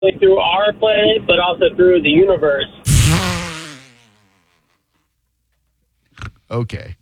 only through our planet, but also through the universe. Okay.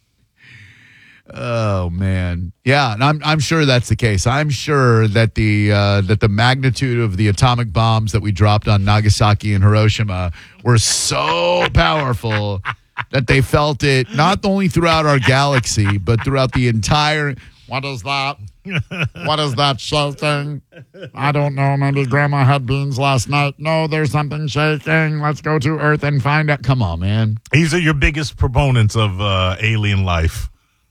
Oh man, yeah, and I'm sure that's the case. I'm sure that the magnitude of the atomic bombs that we dropped on Nagasaki and Hiroshima were so powerful that they felt it not only throughout our galaxy but throughout the entire. What is that? What is that shaking? I don't know. Maybe Grandma had beans last night. No, there's something shaking. Let's go to Earth and find out. Come on, man. These are your biggest proponents of alien life.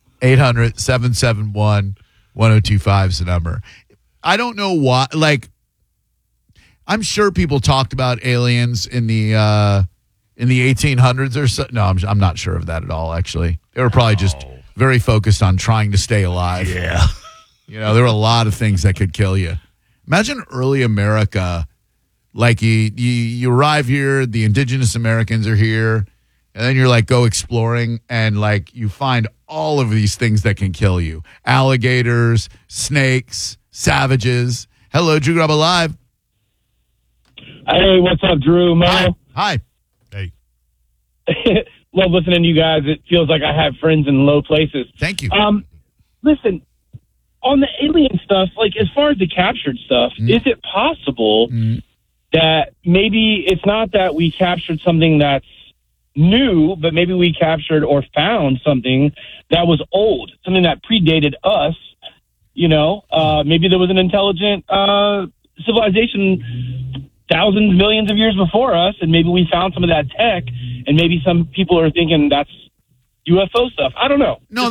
800-771-1025 is the number. I don't know why. Like, I'm sure people talked about aliens in the 1800s or so. No, I'm not sure of that at all. Actually, they were probably just very focused on trying to stay alive. Yeah, there were a lot of things that could kill you. Imagine early America. Like you arrive here, the indigenous Americans are here. And then you're like, go exploring, and like you find all of these things that can kill you. Alligators, snakes, savages. Hello, Drew Grub Alive. Hey, what's up, Drew? Mo? Hi. Hey. Love listening to you guys. It feels like I have friends in low places. Thank you. Listen, on the alien stuff, like as far as the captured stuff, is it possible that maybe it's not that we captured something that's new, but maybe we captured or found something that was old, something that predated us, maybe there was an intelligent civilization thousands, millions of years before us, and maybe we found some of that tech, and maybe some people are thinking that's UFO stuff. I don't know. No,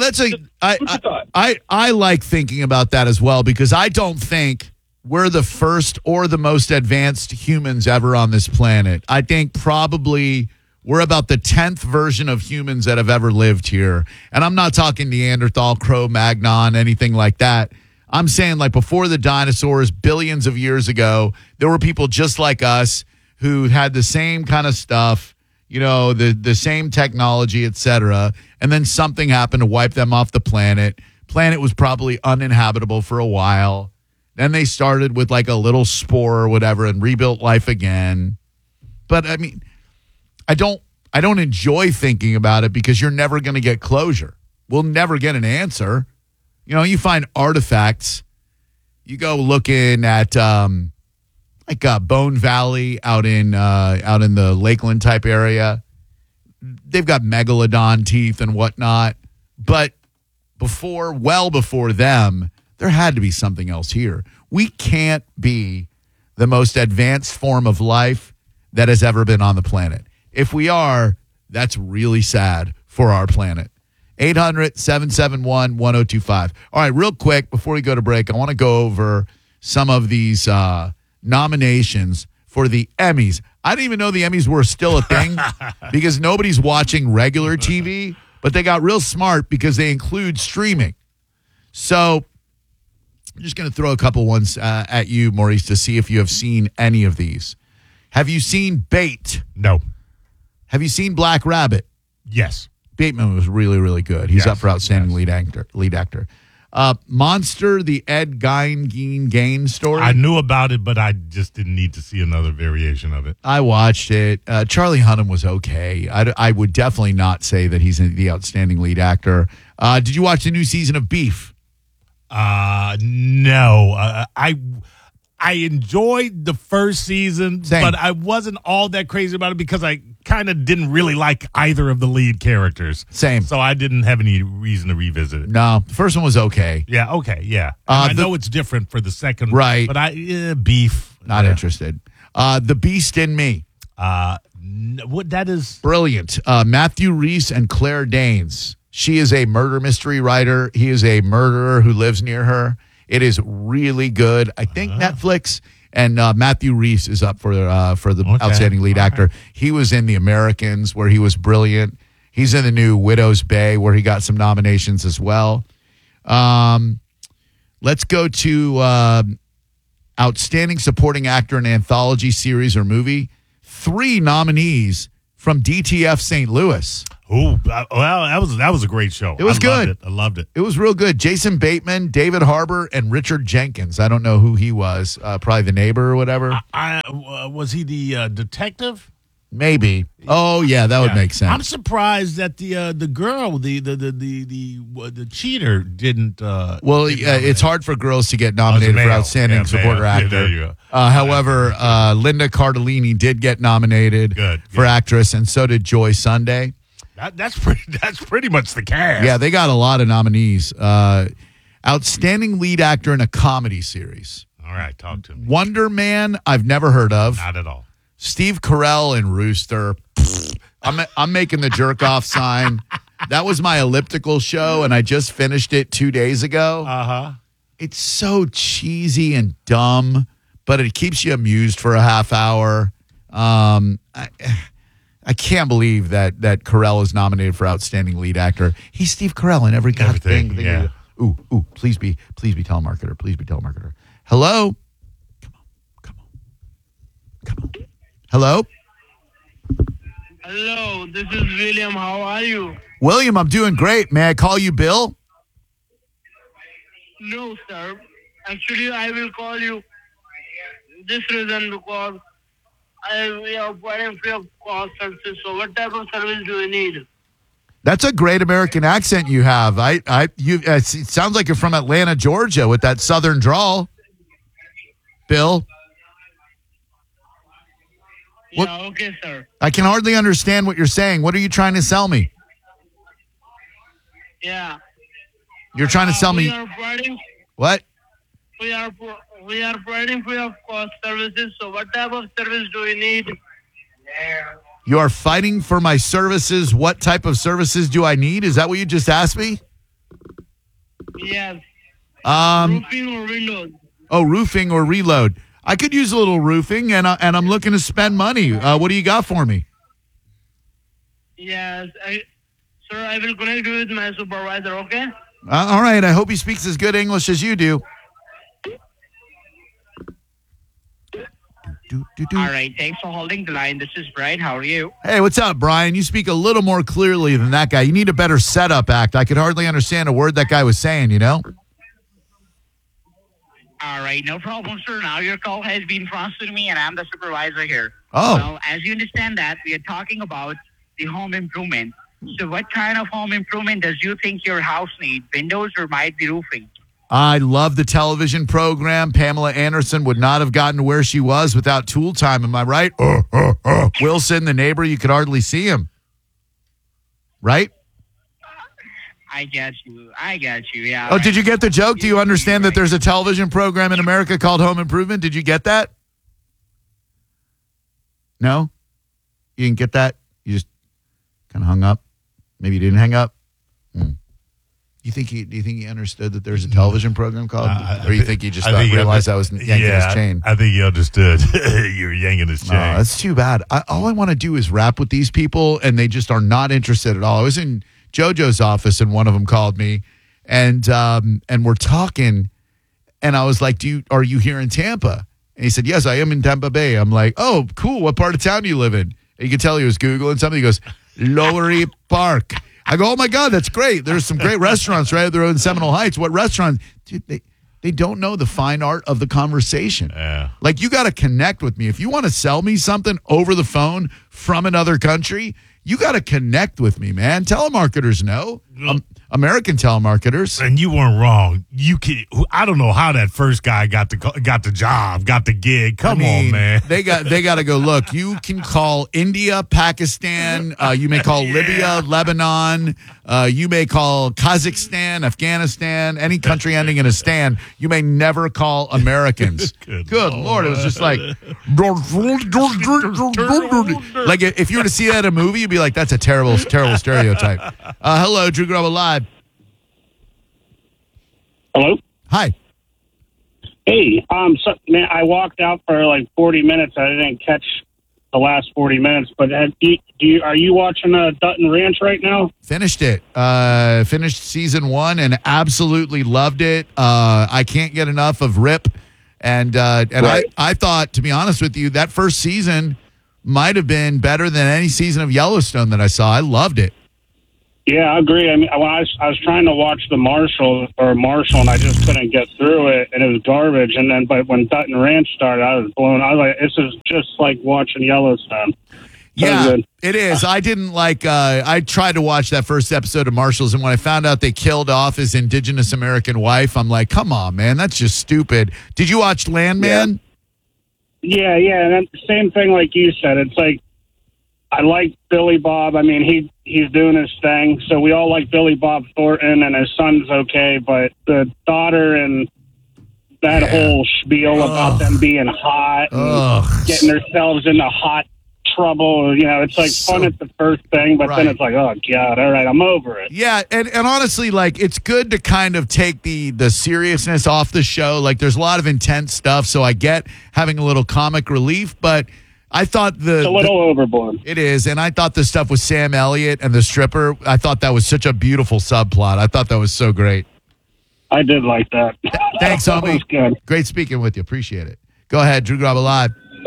I like thinking about that as well, because I don't think we're the first or the most advanced humans ever on this planet. I think probably we're about the 10th version of humans that have ever lived here. And I'm not talking Neanderthal, Cro-Magnon, anything like that. I'm saying like before the dinosaurs, billions of years ago, there were people just like us who had the same kind of stuff, the same technology, et cetera. And then something happened to wipe them off the planet. Planet was probably uninhabitable for a while. Then they started with like a little spore or whatever and rebuilt life again. But I mean, I don't enjoy thinking about it because you're never going to get closure. We'll never get an answer. You find artifacts. You go looking at Bone Valley out in the Lakeland type area. They've got megalodon teeth and whatnot. But well before them, there had to be something else here. We can't be the most advanced form of life that has ever been on the planet. If we are, that's really sad for our planet. 800-771-1025. All right, real quick, before we go to break, I want to go over some of these nominations for the Emmys. I didn't even know the Emmys were still a thing because nobody's watching regular TV, but they got real smart because they include streaming. So I'm just going to throw a couple ones at you, Maurice, to see if you have seen any of these. Have you seen Bait? No. Have you seen Black Rabbit? Yes. Bateman was really, really good. He's up for Outstanding Lead Actor. Monster, the Ed Gein story. I knew about it, but I just didn't need to see another variation of it. I watched it. Charlie Hunnam was okay. I would definitely not say that he's the Outstanding Lead Actor. Did you watch the new season of Beef? No. I enjoyed the first season, Same. but I wasn't all that crazy about it because I kind of didn't really like either of the lead characters. Same. So I didn't have any reason to revisit it. No, the first one was okay. Yeah, okay, yeah. I know it's different for the second one. Right. But Beef. Not interested. The Beast in Me. What that is? Brilliant. Matthew Rhys and Claire Danes. She is a murder mystery writer. He is a murderer who lives near her. It is really good. I think Netflix, and Matthew Rhys is up for the Outstanding Lead Actor. He was in The Americans, where he was brilliant. He's in the new Widow's Bay, where he got some nominations as well. Let's go to Outstanding Supporting Actor in Anthology Series or Movie. 3 nominees from DTF St. Louis. Well, that was a great show. It was good. I loved it. It was real good. Jason Bateman, David Harbour, and Richard Jenkins. I don't know who he was. Probably the neighbor or whatever. Was he the detective? Maybe. Oh yeah, that would make sense. I'm surprised that the girl, the cheater, didn't. It's hard for girls to get nominated for outstanding supporting actor. there you go. However, Linda Cardellini did get nominated for actress, and so did Joy Sunday. That's pretty much the cast. Yeah, they got a lot of nominees. Outstanding lead actor in a comedy series. All right, talk to me. Wonder Man, I've never heard of. Not at all. Steve Carell and Rooster. I'm making the jerk off sign. That was my elliptical show, and I just finished it 2 days ago. It's so cheesy and dumb, but it keeps you amused for a half hour. I can't believe that Carell is nominated for outstanding lead actor. He's Steve Carell in every kind of thing. Yeah. Ooh, please be telemarketer. Please be telemarketer. Hello? Come on. Hello? Hello, this is William. How are you? William, I'm doing great. May I call you Bill? No, sir. Actually, I will call you this reason because we are providing free of cost services. So what type of service do you need? That's a great American accent you have. It sounds like you're from Atlanta, Georgia, with that southern drawl. Bill? Yeah, okay, sir. I can hardly understand what you're saying. What are you trying to sell me? Yeah. You're trying to sell me. What? We are providing free of cost services. So what type of service do you need? You are fighting for my services. What type of services do I need? Is that what you just asked me? Yes. Roofing or windows? Oh, roofing or reload. I could use a little roofing, and I'm looking to spend money. What do you got for me? Yes. Sir, I will connect you with my supervisor, okay? All right. I hope he speaks as good English as you do. All right. Thanks for holding the line. This is Brian. How are you? Hey, what's up, Brian? You speak a little more clearly than that guy. You need a better setup act. I could hardly understand a word that guy was saying, you know? All right. No problem, sir. Now your call has been transferred to me, and I'm the supervisor here. Oh. Well, as you understand that, we are talking about the home improvement. So what kind of home improvement does you think your house need? Windows or might be roofing? I love the television program. Pamela Anderson would not have gotten to where she was without Tool Time. Am I right? Wilson, the neighbor, you could hardly see him. Right? I get you. Yeah. Oh, did you get the joke? Do you understand that there's a television program in America called Home Improvement? Did you get that? No? You didn't get that? You just kind of hung up? Maybe you didn't hang up? Do you think he understood that there's a television program called? Or you think he just realized I was yanking his chain? I think he understood. You were yanking his chain. Oh, that's too bad. All I want to do is rap with these people, and they just are not interested at all. I was in JoJo's office, and one of them called me, and we're talking, and I was like, are you here in Tampa? And he said, yes, I am in Tampa Bay. I'm like, oh, cool. What part of town do you live in? And you could tell he was Googling something. He goes, Lowery Park. I go, oh, my God, that's great. There's some great restaurants right there in Seminole Heights. What restaurant? Dude, they don't know the fine art of the conversation. Yeah. Like, you got to connect with me. If you want to sell me something over the phone from another country, you got to connect with me, man. Telemarketers know. American telemarketers. And you weren't wrong. I don't know how that first guy got the job, got the gig. Come on, man. They got to go. Look, you can call India, Pakistan. You may call Libya, Lebanon. You may call Kazakhstan, Afghanistan, any country ending in a stan. You may never call Americans. Good Lord. It was just like, like if you were to see that in a movie, you'd be like, that's a terrible stereotype. Hello, Drew Garabo Live. Hello? Hi. Hey, man, I walked out for like 40 minutes. I didn't catch the last 40 minutes, but are you watching Dutton Ranch right now? Finished it. Finished season 1 and absolutely loved it. I can't get enough of Rip. And right. I thought, to be honest with you, that first season might have been better than any season of Yellowstone that I saw. I loved it. Yeah, I agree. I mean, when I was trying to watch the Marshall, and I just couldn't get through it, and it was garbage. And then, but when Dutton Ranch started, I was blown. I was like, this is just like watching Yellowstone. Yeah, it is. I didn't like, I tried to watch that first episode of Marshalls, and when I found out they killed off his indigenous American wife, I'm like, come on, man, that's just stupid. Did you watch Landman? Yeah, and then same thing like you said. It's like, I like Billy Bob. I mean, he's doing his thing. So we all like Billy Bob Thornton, and his son's okay. But the daughter and that whole spiel about them being hot and getting themselves into hot trouble, it's like fun at the first thing, but then it's like, oh, God, all right, I'm over it. Yeah, and honestly, like, it's good to kind of take the seriousness off the show. Like, there's a lot of intense stuff, so I get having a little comic relief, but I thought it's a little overboard. It is, and I thought the stuff with Sam Elliott and the stripper, I thought that was such a beautiful subplot. I thought that was so great. I did like that. Thanks, That homie. was good. Great speaking with you. Appreciate it. Go ahead, Drew Garabo Live.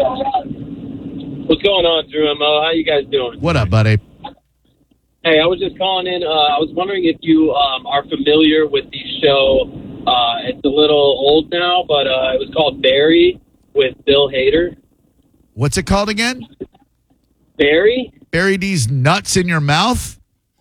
What's going on, Drew and Mo? How you guys doing? What up, buddy? Hey, I was just calling in. I was wondering if you are familiar with the show. It's a little old now, but it was called Barry with Bill Hader. What's it called again? Barry? Bury these nuts in your mouth?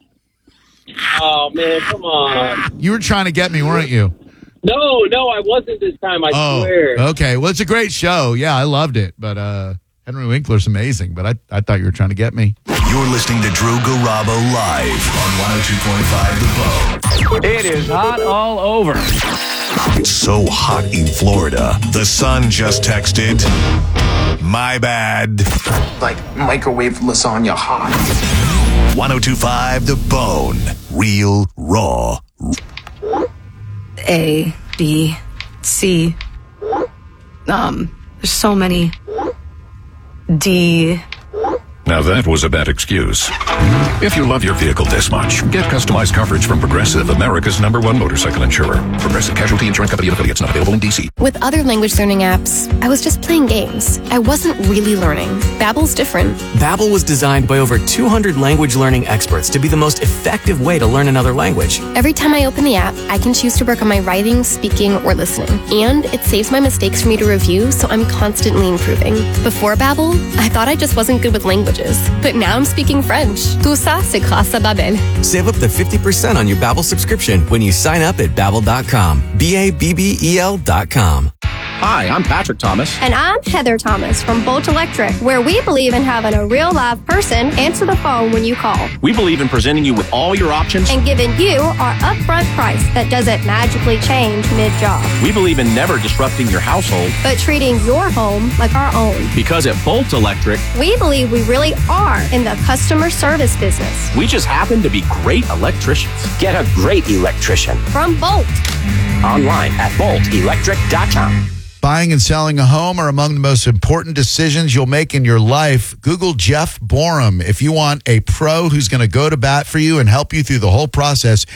Oh, man, come on. You were trying to get me, weren't you? No, I wasn't this time, I swear. Okay. Well, it's a great show. Yeah, I loved it. But Henry Winkler's amazing. But I thought you were trying to get me. You're listening to Drew Garabo live on 102.5 The Bone. It is hot all over. It's so hot in Florida. The sun just texted, my bad. Like microwave lasagna hot. 102.5 The Bone. Real, raw. A, B, C. There's so many. D. Now that was a bad excuse. If you love your vehicle this much, get customized coverage from Progressive, America's #1 motorcycle insurer. Progressive Casualty Insurance Company and affiliates, not available in D.C. With other language learning apps, I was just playing games. I wasn't really learning. Babbel's different. Babbel was designed by over 200 language learning experts to be the most effective way to learn another language. Every time I open the app, I can choose to work on my writing, speaking, or listening. And it saves my mistakes for me to review, so I'm constantly improving. Before Babbel, I thought I just wasn't good with languages. But now I'm speaking French. Tout ça, c'est grâce à Babbel. Save up to 50% on your Babbel subscription when you sign up at Babbel.com. Babbel.com. Hi, I'm Patrick Thomas. And I'm Heather Thomas from Bolt Electric, where we believe in having a real live person answer the phone when you call. We believe in presenting you with all your options and giving you our upfront price that doesn't magically change mid-job. We believe in never disrupting your household, but treating your home like our own. Because at Bolt Electric, we believe we really are in the customer service business. We just happen to be great electricians. Get a great electrician from Bolt. Online at boltelectric.com. Buying and selling a home are among the most important decisions you'll make in your life. Google Jeff Borum. If you want a pro who's going to go to bat for you and help you through the whole process,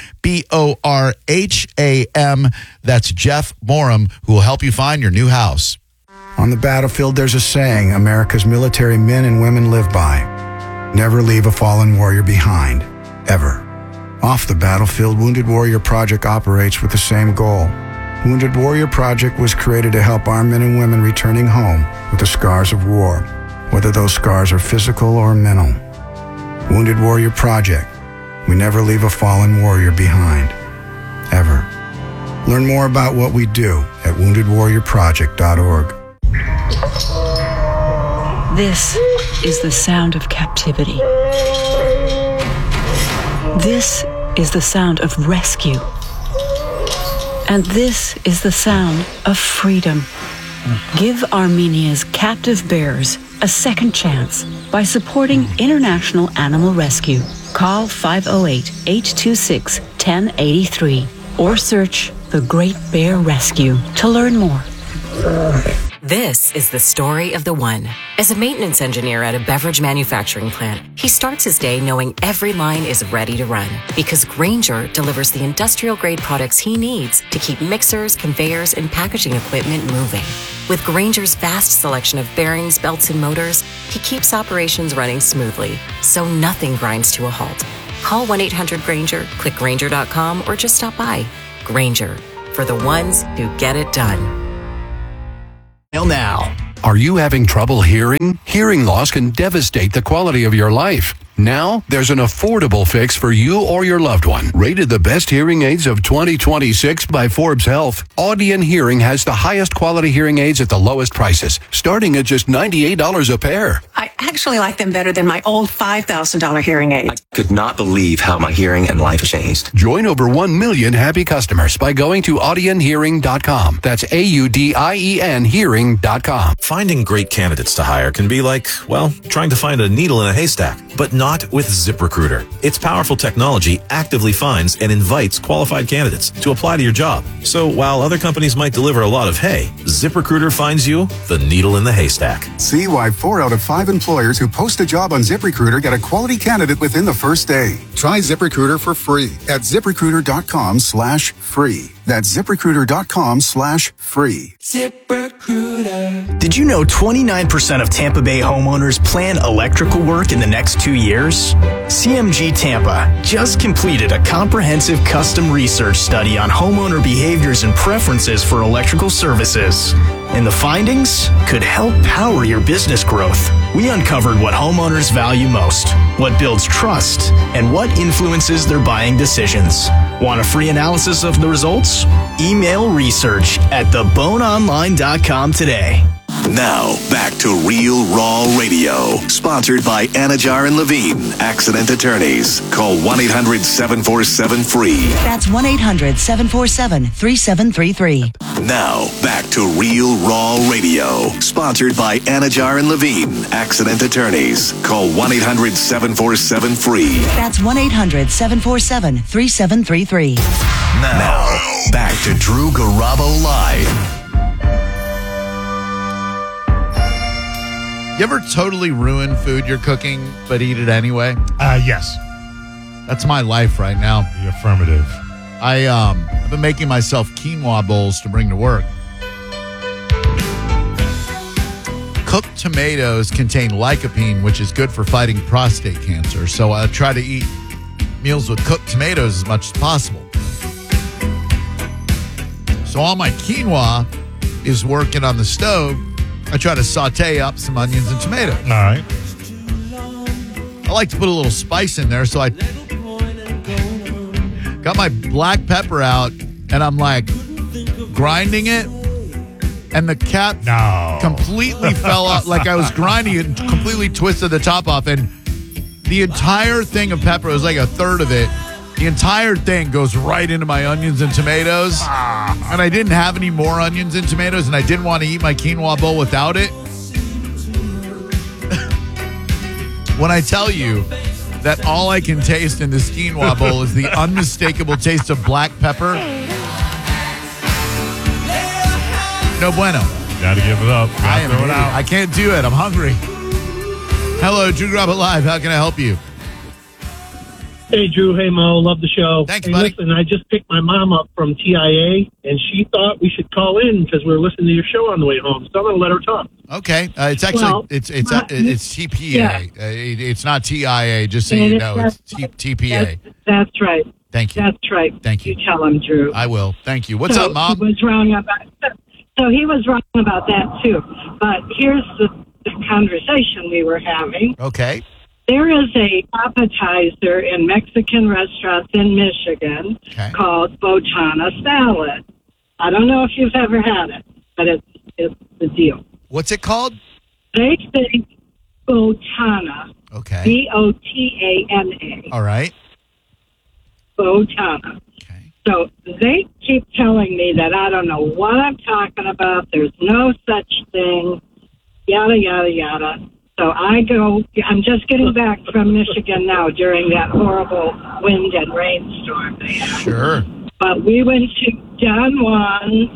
BORHAM. That's Jeff Borum, who will help you find your new house. On the battlefield, there's a saying America's military men and women live by. Never leave a fallen warrior behind, ever. Off the battlefield, Wounded Warrior Project operates with the same goal. Wounded Warrior Project was created to help our men and women returning home with the scars of war, whether those scars are physical or mental. Wounded Warrior Project. We never leave a fallen warrior behind, ever. Learn more about what we do at woundedwarriorproject.org. This is the sound of captivity. This is the sound of rescue. And this is the sound of freedom. Give Armenia's captive bears a second chance by supporting International Animal Rescue. Call 508-826-1083 or search The Great Bear Rescue to learn more. This is the story of the one. As a maintenance engineer at a beverage manufacturing plant, he starts his day knowing every line is ready to run because Grainger delivers the industrial-grade products he needs to keep mixers, conveyors, and packaging equipment moving. With Grainger's vast selection of bearings, belts, and motors, he keeps operations running smoothly, so nothing grinds to a halt. Call 1-800-GRANGER, click Grainger.com, or just stop by. Grainger, for the ones who get it done. Now, are you having trouble hearing? Hearing loss can devastate the quality of your life. Now, there's an affordable fix for you or your loved one. Rated the best hearing aids of 2026 by Forbes Health, Audion Hearing has the highest quality hearing aids at the lowest prices, starting at just $98 a pair. I actually like them better than my old $5,000 hearing aid. I could not believe how my hearing and life changed. Join over 1 million happy customers by going to audionhearing.com. That's AUDIEN hearing.com. Finding great candidates to hire can be like, well, trying to find a needle in a haystack, but not with ZipRecruiter. Its powerful technology actively finds and invites qualified candidates to apply to your job. So while other companies might deliver a lot of hay, ZipRecruiter finds you the needle in the haystack. See why 4 out of 5 employers who post a job on ZipRecruiter get a quality candidate within the first day. Try ZipRecruiter for free at ZipRecruiter.com/free. That's ZipRecruiter.com/free. ZipRecruiter. Did you know 29% of Tampa Bay homeowners plan electrical work in the next 2 years? CMG Tampa just completed a comprehensive custom research study on homeowner behaviors and preferences for electrical services. And the findings could help power your business growth. We uncovered what homeowners value most, what builds trust, and what influences their buying decisions. Want a free analysis of the results? Email research at theboneonline.com today. Now, back to Real Raw Radio, sponsored by Anajar and Levine, accident attorneys. Call 1-800-747-FREE. That's 1-800-747-3733. Now, back to Real Raw Radio, sponsored by Anajar and Levine, accident attorneys. Call 1-800-747-FREE. That's 1-800-747-3733. Now, back to Drew Garabo Live. You ever totally ruin food you're cooking, but eat it anyway? Yes. That's my life right now. The affirmative. I've been making myself quinoa bowls to bring to work. Cooked tomatoes contain lycopene, which is good for fighting prostate cancer. So I try to eat meals with cooked tomatoes as much as possible. So all my quinoa is working on the stove. I try to saute up some onions and tomatoes. All right. I like to put a little spice in there, so I got my black pepper out, and I'm like grinding it, and the cap completely fell off. Like I was grinding it and completely twisted the top off, and the entire thing of pepper, it was like a third of it. The entire thing goes right into my onions and tomatoes. And I didn't have any more onions and tomatoes, and I didn't want to eat my quinoa bowl without it. When I tell you that all I can taste in this quinoa bowl is the unmistakable taste of black pepper, no bueno. Gotta give it up. I can't do it. I'm hungry. Hello, Drew Garabo Live. How can I help you? Hey, Drew. Hey, Mo. Love the show. Thanks, hey, buddy. Listen, I just picked my mom up from TIA, and she thought we should call in because we were listening to your show on the way home. So I'm going to let her talk. Okay. It's actually, it's TPA. Yeah. It's not TIA, just so you know. It's TPA. That's right. Thank you. That's right. Thank you. You tell him, Drew. I will. Thank you. What's up, Mom? He was wrong about that, too. But here's the conversation we were having. Okay. There is a appetizer in Mexican restaurants in Michigan called Botana salad. I don't know if you've ever had it, but it's the deal. What's it called? They say Botana. Okay. Botana. All right. Botana. Okay. So they keep telling me that I don't know what I'm talking about. There's no such thing. Yada, yada, yada. So I'm just getting back from Michigan now during that horrible wind and rainstorm they had. Sure. But we went to Don Juan's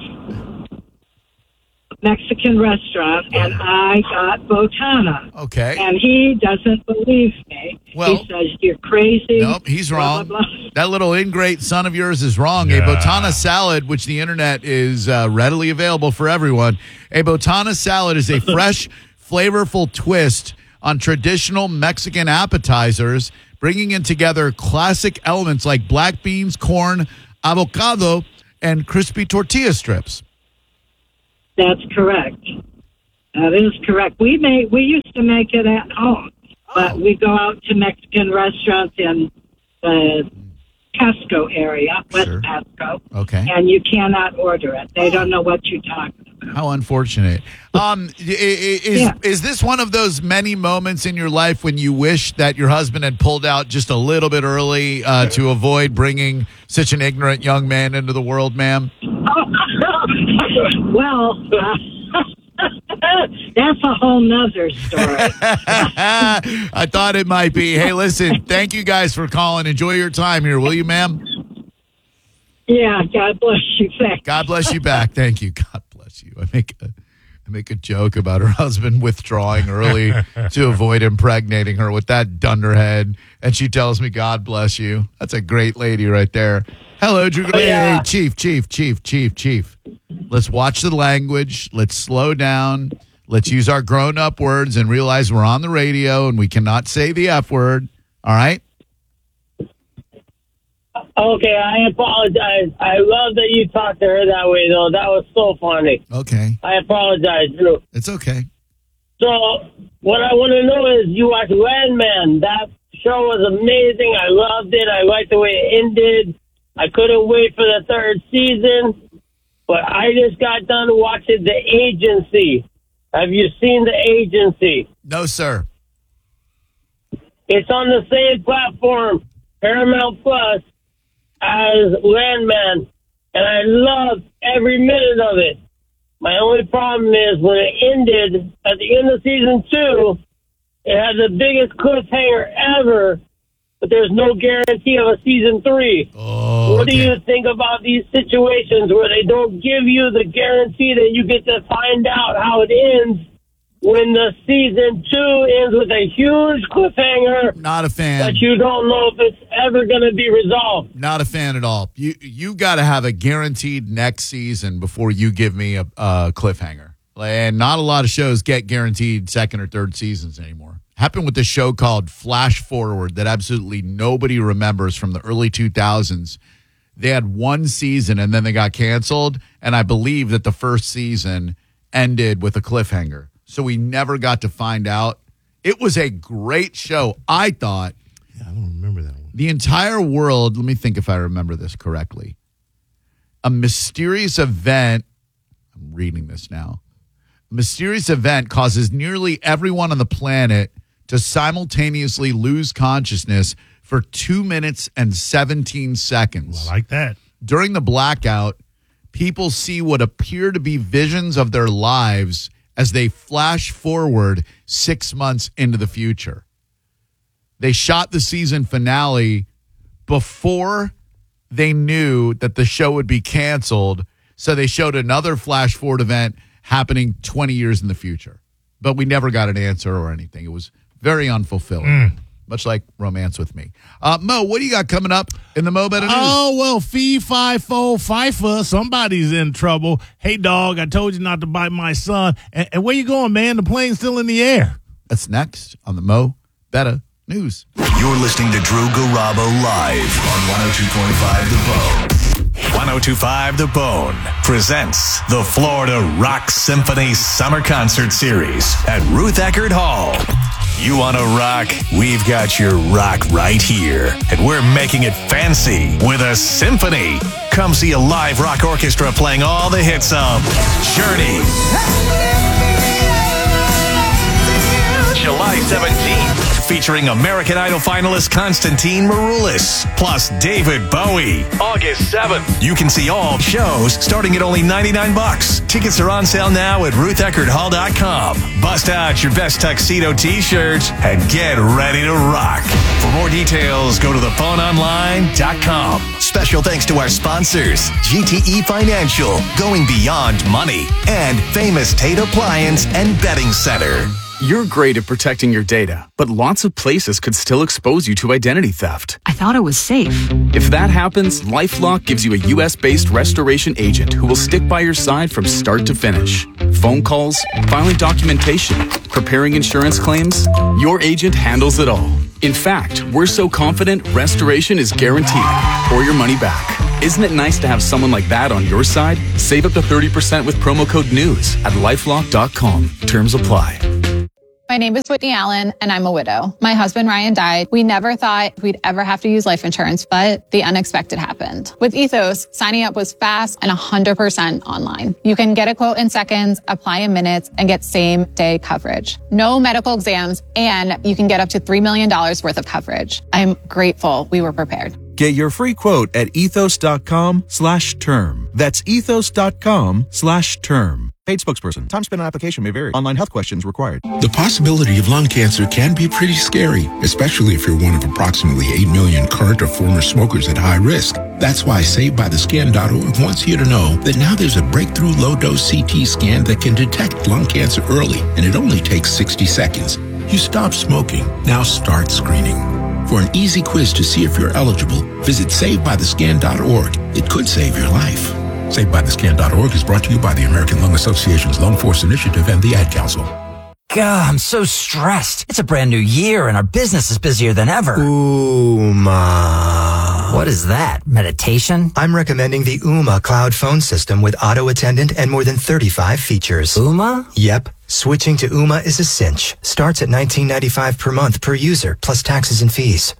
Mexican restaurant, and I got Botana. Okay. And he doesn't believe me. Well, he says, you're crazy. Nope, he's wrong. Blah, blah, blah. That little ingrate son of yours is wrong. Yeah. A Botana salad, which the internet is readily available for everyone. A Botana salad is a fresh, flavorful twist on traditional Mexican appetizers bringing in together classic elements like black beans, corn, avocado, and crispy tortilla strips. That's correct. That is correct. We used to make it at home, but we go out to Mexican restaurants in the Pasco area, West Pasco. Okay. And you cannot order it. They don't know what you're talking about. How unfortunate. Is this one of those many moments in your life when you wish that your husband had pulled out just a little bit early to avoid bringing such an ignorant young man into the world, ma'am? Well, that's a whole nother story. I thought it might be. Hey, listen, thank you guys for calling. Enjoy your time here, will you, ma'am? Yeah, God bless you. Thanks. God bless you back. Thank you. God bless you. I make a joke about her husband withdrawing early to avoid impregnating her with that dunderhead, and she tells me, God bless you. That's a great lady right there. Hello, Drew. Hey, Chief. Let's watch the language. Let's slow down. Let's use our grown-up words and realize we're on the radio and we cannot say the F word. All right? Okay, I apologize. I love that you talked to her that way, though. That was so funny. Okay. I apologize, Drew. It's okay. So, what I want to know is, you watched Landman. That show was amazing. I loved it. I liked the way it ended. I couldn't wait for the third season. But I just got done watching The Agency. Have you seen The Agency? No, sir. It's on the same platform, Paramount Plus, as Landman. And I loved every minute of it. My only problem is when it ended, at the end of season 2, it had the biggest cliffhanger ever, but there's no guarantee of a season 3. What do you think about these situations where they don't give you the guarantee that you get to find out how it ends when the season 2 ends with a huge cliffhanger? Not a fan. That you don't know if it's ever going to be resolved. Not a fan at all. You got to have a guaranteed next season before you give me a cliffhanger. And not a lot of shows get guaranteed second or third seasons anymore. Happened with the show called Flash Forward that absolutely nobody remembers from the early 2000s. They had one season and then they got canceled. And I believe that the first season ended with a cliffhanger. So we never got to find out. It was a great show, I thought. Yeah, I don't remember that one. The entire world, let me think if I remember this correctly. A mysterious event, I'm reading this now. A mysterious event causes nearly everyone on the planet to simultaneously lose consciousness for 2 minutes and 17 seconds. I like that. During the blackout, people see what appear to be visions of their lives as they flash forward 6 months into the future. They shot the season finale before they knew that the show would be canceled, so they showed another flash forward event happening 20 years in the future. But we never got an answer or anything. It was very unfulfilling, much like Romance with Me. Mo, what do you got coming up in the Mo Better News? Oh, well, Fee, Fi, Fo, Fifa, somebody's in trouble. Hey, dog, I told you not to bite my son. And where you going, man? The plane's still in the air. That's next on the Mo Better News. You're listening to Drew Garabo live on 102.5 The Bone. 102.5 The Bone presents the Florida Rock Symphony Summer Concert Series at Ruth Eckerd Hall. You want to rock? We've got your rock right here. And we're making it fancy with a symphony. Come see a live rock orchestra playing all the hits of Journey, July 17th, featuring American Idol finalist Constantine Maroulis, plus David Bowie. August 7th. You can see all shows starting at only $99. Tickets are on sale now at RuthEckerdHall.com. Bust out your best tuxedo t-shirts and get ready to rock. For more details, go to thephoneonline.com. Special thanks to our sponsors, GTE Financial, going beyond money, and Famous Tate Appliance and Bedding Center. You're great at protecting your data, but lots of places could still expose you to identity theft. I thought it was safe. If that happens, LifeLock gives you a U.S.-based restoration agent who will stick by your side from start to finish. Phone calls, filing documentation, preparing insurance claims, your agent handles it all. In fact, we're so confident restoration is guaranteed or your money back. Isn't it nice to have someone like that on your side? Save up to 30% with promo code NEWS at LifeLock.com. Terms apply. My name is Whitney Allen, and I'm a widow. My husband, Ryan, died. We never thought we'd ever have to use life insurance, but the unexpected happened. With Ethos, signing up was fast and 100% online. You can get a quote in seconds, apply in minutes, and get same-day coverage. No medical exams, and you can get up to $3 million worth of coverage. I'm grateful we were prepared. Get your free quote at ethos.com/term. That's ethos.com/term. Paid spokesperson. Time spent on application may vary. Online health questions required. The possibility of lung cancer can be pretty scary, especially if you're one of approximately 8 million current or former smokers at high risk. That's why SaveByTheScan.org wants you to know that now there's a breakthrough low-dose CT scan that can detect lung cancer early, and it only takes 60 seconds. You stop smoking. Now start screening. For an easy quiz to see if you're eligible, visit SaveByTheScan.org. It could save your life. SaveByTheScan.org is brought to you by the American Lung Association's Lung Force Initiative and the Ad Council. God, I'm so stressed. It's a brand new year and our business is busier than ever. Ooma. What is that? Meditation? I'm recommending the Ooma cloud phone system with auto attendant and more than 35 features. Ooma? Yep. Switching to Ooma is a cinch. Starts at $19.95 per month per user, plus taxes and fees.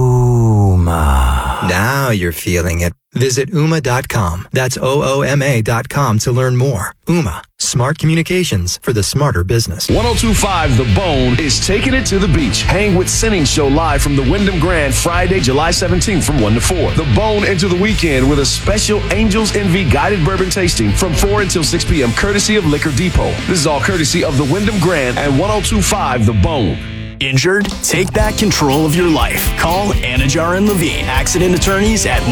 Ooma. Now you're feeling it. Visit Ooma.com. That's OOMA.com to learn more. Ooma. Smart communications for the smarter business. 102.5 The Bone is taking it to the beach. Hang with Sinning Show live from the Wyndham Grand Friday, July 17th from 1 to 4. The Bone into the weekend with a special Angels Envy guided bourbon tasting from 4 until 6 p.m. courtesy of Liquor Depot. This is all courtesy of the Wyndham Grand and 102.5 The Bone. Injured? Take back control of your life. Call Anajar and Levine, accident attorneys at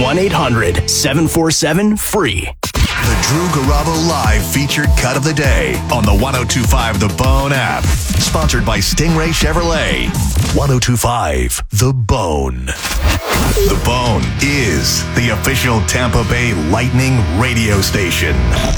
1-800-747-FREE. The Drew Garabo Live featured cut of the day on the 102.5 The Bone app. Sponsored by Stingray Chevrolet. 102.5 The Bone. The Bone is the official Tampa Bay Lightning radio station.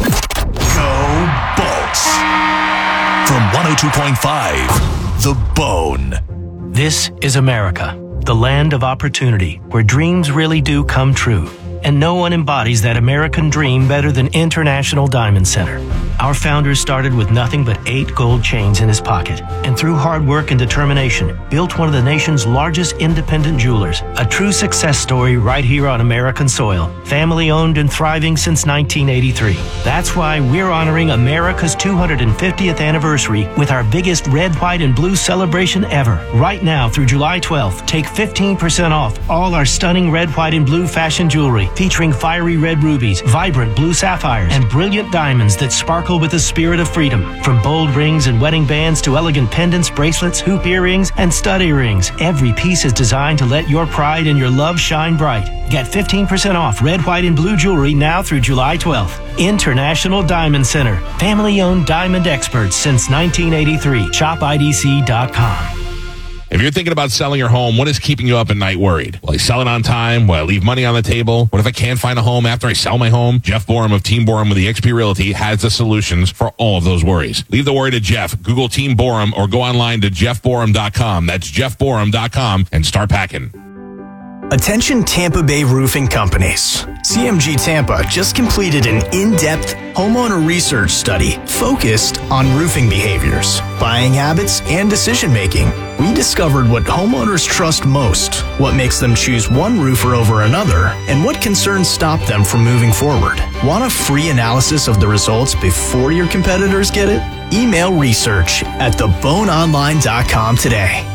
Go Bolts. From 102.5 The Bone. This is America, the land of opportunity, where dreams really do come true. And no one embodies that American dream better than International Diamond Center. Our founder started with nothing but 8 gold chains in his pocket, and through hard work and determination, built one of the nation's largest independent jewelers. A true success story right here on American soil. Family owned and thriving since 1983. That's why we're honoring America's 250th anniversary with our biggest red, white, and blue celebration ever. Right now through July 12th, take 15% off all our stunning red, white, and blue fashion jewelry, featuring fiery red rubies, vibrant blue sapphires, and brilliant diamonds that sparkle with the spirit of freedom. From bold rings and wedding bands to elegant pendants, bracelets, hoop earrings, and stud earrings, every piece is designed to let your pride and your love shine bright. Get 15% off red, white, and blue jewelry now through July 12th. International Diamond Center. Family-owned diamond experts since 1983. ShopIDC.com. If you're thinking about selling your home, what is keeping you up at night worried? Will I sell it on time? Will I leave money on the table? What if I can't find a home after I sell my home? Jeff Borum of Team Borum with eXp Realty has the solutions for all of those worries. Leave the worry to Jeff. Google Team Borum or go online to jeffborum.com. That's jeffborum.com and start packing. Attention Tampa Bay roofing companies. CMG Tampa just completed an in-depth homeowner research study focused on roofing behaviors, buying habits, and decision-making. We discovered what homeowners trust most, what makes them choose one roofer over another, and what concerns stop them from moving forward. Want a free analysis of the results before your competitors get it? Email research at theboneonline.com today.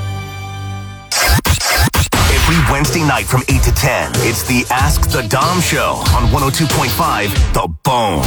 Every Wednesday night from 8 to 10, it's the Ask the Dom Show on 102.5 The Bone.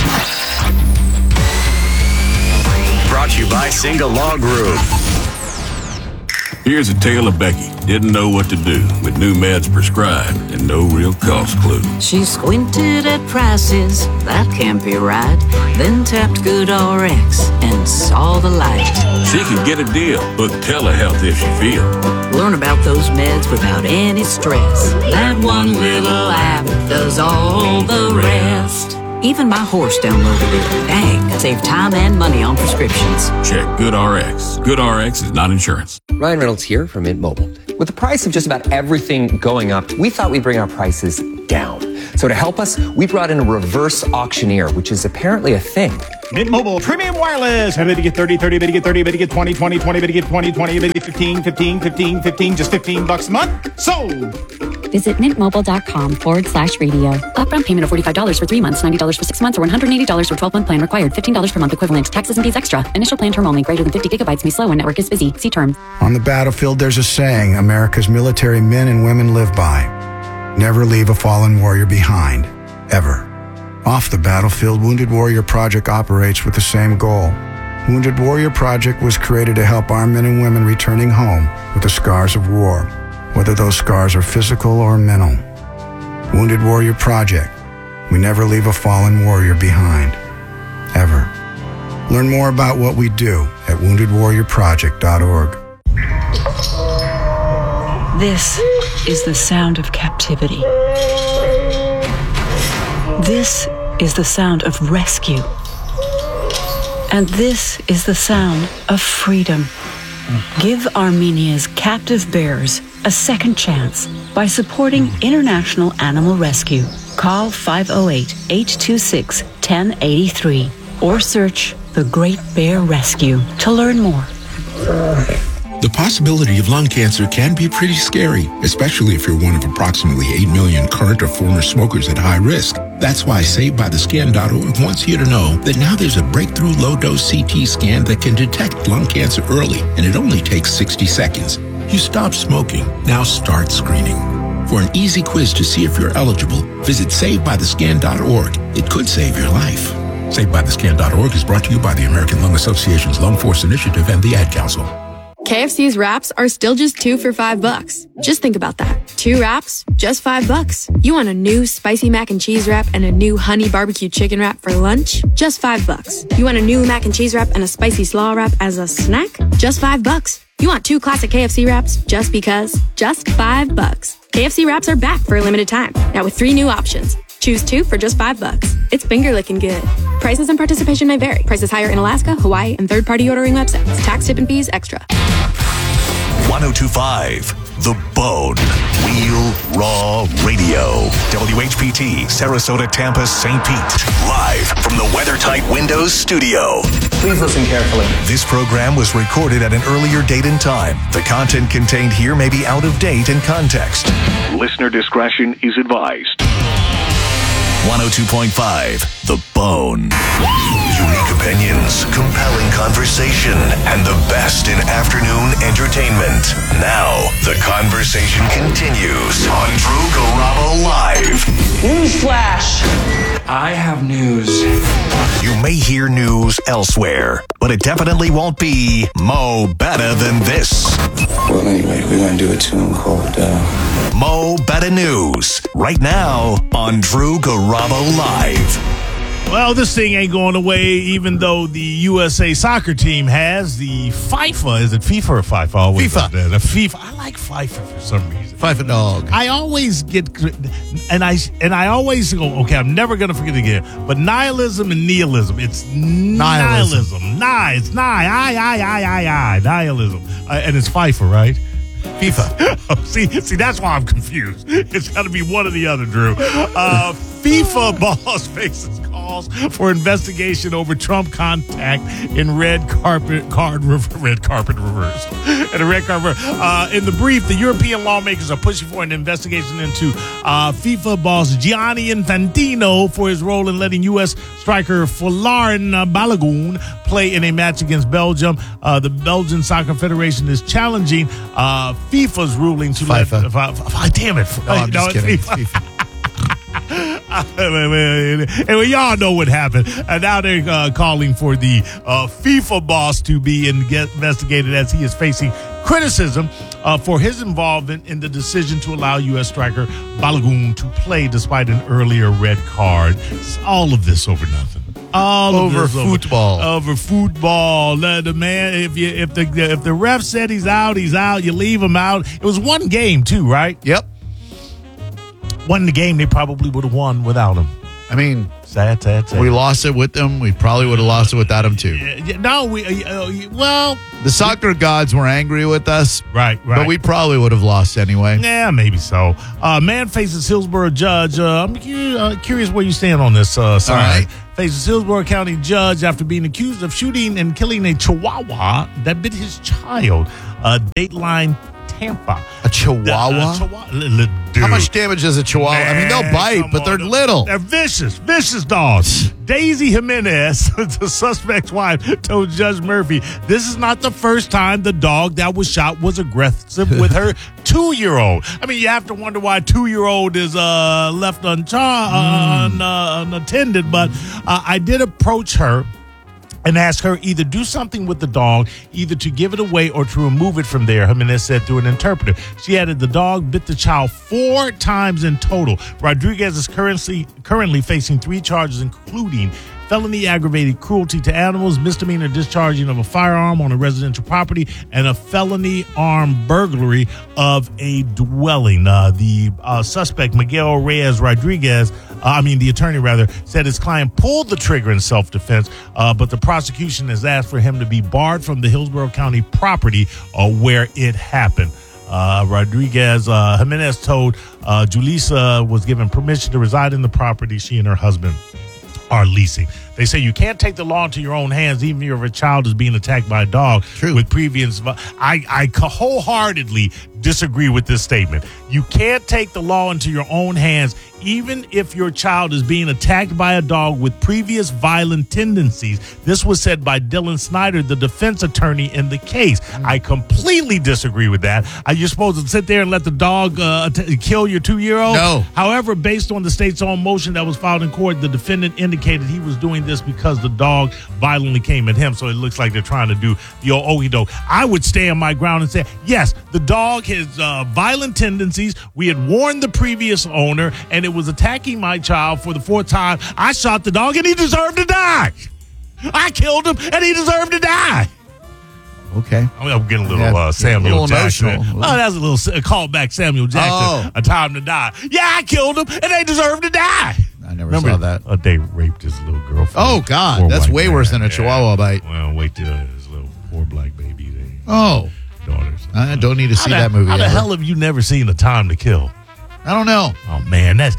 Brought to you by Single Log Group. Here's a tale of Becky. Didn't know what to do with new meds prescribed and no real cost clue. She squinted at prices, that can't be right. Then tapped GoodRx and saw the light. She could get a deal, book telehealth if she feels. Learn about those meds without any stress. That one little app does all the rest. Even my horse downloaded it. Dang, saved time and money on prescriptions. Check GoodRx. GoodRx is not insurance. Ryan Reynolds here from Mint Mobile. With the price of just about everything going up, we thought we'd bring our prices down. So to help us, we brought in a reverse auctioneer, which is apparently a thing. Mint Mobile Premium Wireless. How to get 30, 30, to get 30, to get 20, 20, 20, to get 20, 20, to get 15, 15, 15, 15, just $15 a month. Sold! Visit mintmobile.com/radio. Upfront payment of $45 for 3 months, $90 for 6 months, or $180 for 12-month plan required. $15 per month equivalent. Taxes and fees extra. Initial plan term only. Greater than 50 gigabytes may slow when network is busy. See terms. On the battlefield, there's a saying America's military men and women live by. Never leave a fallen warrior behind. Ever. Off the battlefield, Wounded Warrior Project operates with the same goal. Wounded Warrior Project was created to help our men and women returning home with the scars of war, whether those scars are physical or mental. Wounded Warrior Project. We never leave a fallen warrior behind. Ever. Learn more about what we do at woundedwarriorproject.org. This is the sound of captivity. This is the sound of rescue. And this is the sound of freedom. Give Armenia's captive bears a second chance by supporting International Animal Rescue. Call 508-826-1083 or search The Great Bear Rescue to learn more. The possibility of lung cancer can be pretty scary, especially if you're one of approximately 8 million current or former smokers at high risk. That's why SaveByTheScan.org wants you to know that now there's a breakthrough low-dose CT scan that can detect lung cancer early, and it only takes 60 seconds. You stop smoking, now start screening. For an easy quiz to see if you're eligible, visit SaveByTheScan.org. It could save your life. SaveByTheScan.org is brought to you by the American Lung Association's Lung Force Initiative and the Ad Council. KFC's wraps are still just 2 for $5. Just think about that. 2 wraps, just $5. You want a new spicy mac and cheese wrap and a new honey barbecue chicken wrap for lunch? Just $5. You want a new mac and cheese wrap and a spicy slaw wrap as a snack? Just $5. You want 2 classic KFC wraps just because? Just $5. KFC wraps are back for a limited time. Now with 3 new options. Choose 2 for just $5. It's finger licking good. Prices and participation may vary. Prices higher in Alaska, Hawaii, and third-party ordering websites. Tax, tip, and fees extra. 1025 The Bone. Real Raw Radio. WHPT, Sarasota, Tampa, St. Pete. Live from the WeatherTight Windows studio. Please listen carefully. This program was recorded at an earlier date and time. The content contained here may be out of date in context. Listener discretion is advised. 102.5 The Bone. Unique opinions, compelling conversation, and the best in afternoon entertainment. Now, the conversation continues on Drew Garabo Live. Newsflash! I have news. You may hear news elsewhere, but it definitely won't be Mo Better Than This. Well, anyway, we're going to do a tune called Mo Better News, right now on Drew Garabo Live. Well, this thing ain't going away, even though the USA soccer team has the FIFA. Is it FIFA or FIFA? FIFA. The FIFA. I like FIFA for some reason. FIFA dog. I always get, and I always go, okay, I'm never going to forget it again. But nihilism and nihilism. It's nihilism. Nihilism. And it's FIFA, right? FIFA. see, that's why I'm confused. It's got to be one or the other, Drew. FIFA boss faces calls for investigation over Trump contact in red carpet reversed. In the brief, the European lawmakers are pushing for an investigation into FIFA boss Gianni Infantino for his role in letting U.S. striker Folarin Balogun play in a match against Belgium. The Belgian Soccer Federation is challenging FIFA's ruling to FIFA. Damn it. No, I'm just kidding. It's FIFA. Anyway, y'all know what happened. And now they're calling for the FIFA boss to be investigated as he is facing criticism for his involvement in the decision to allow U.S. striker Balogun to play despite an earlier red card. All of this over nothing. Over football. Over football. The man, if the ref said he's out, he's out. You leave him out. It was one game too, right? Yep. Won the game, they probably would have won without him. I mean, sad. We lost it with them. We probably would have lost it without them too. No, well, the soccer gods were angry with us, right. But we probably would have lost anyway. Yeah, maybe so. Man faces Hillsborough judge. I'm curious where you stand on this. Sign. Right. Faces Hillsborough County judge after being accused of shooting and killing a Chihuahua that bit his child. Dateline Tampa. A Chihuahua? How much damage does a Chihuahua? I mean, they'll bite, but they're little. They're vicious dogs. Daisy Jimenez, the suspect's wife, told Judge Murphy, this is not the first time the dog that was shot was aggressive with her 2-year-old. I mean, you have to wonder why a 2-year-old is left unattended, but I did approach her and ask her either do something with the dog, either to give it away or to remove it from there, Jimenez said through an interpreter. She added the dog bit the child 4 times in total. Rodriguez is currently facing 3 charges, including felony aggravated cruelty to animals, misdemeanor discharging of a firearm on a residential property, and a felony armed burglary of a dwelling. The suspect, Miguel Reyes Rodriguez, the attorney rather, said his client pulled the trigger in self-defense, but the prosecution has asked for him to be barred from the Hillsborough County property where it happened. Rodriguez Jimenez told Julissa was given permission to reside in the property she and her husband are leasing. They say you can't take the law into your own hands, even if a child is being attacked by a dog. True. With previous, I wholeheartedly disagree with this statement. You can't take the law into your own hands, even if your child is being attacked by a dog with previous violent tendencies. This was said by Dylan Snyder, the defense attorney in the case. I completely disagree with that. Are you supposed to sit there and let the dog kill your 2-year-old? No. However, based on the state's own motion that was filed in court, the defendant indicated he was doing this because the dog violently came at him. So it looks like they're trying to do the old okey doke. I would stand my ground and say, yes, the dog has violent tendencies. We had warned the previous owner, and it was attacking my child for the 4th time. I shot the dog, and he deserved to die. I killed him, and he deserved to die. Okay. I'm getting a little Samuel Jackson. Emotional. Oh, that's a little callback Samuel Jackson. A time to die. Yeah, I killed him, and they deserve to die. I never saw that. They raped his little girlfriend. Oh, God. That's way worse than a Chihuahua bite. Well, wait till his little poor black baby. Daughters. I don't need to see that movie. How the hell have you never seen A Time to Kill? I don't know. Oh, man. That